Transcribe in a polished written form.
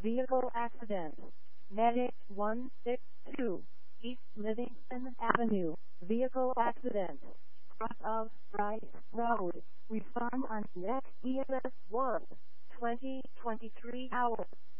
Vehicle accident. Medic 162. East Livingston Avenue. Vehicle accident. Cross of Rice Road. Respond on next EMS 1. 2023 hours.